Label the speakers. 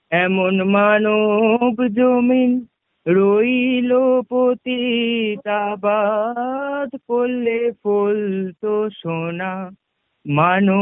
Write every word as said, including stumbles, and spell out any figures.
Speaker 1: এমন মানব জমিন রইল পতিতাবাদ, করলে ফলতো সোনা। মানব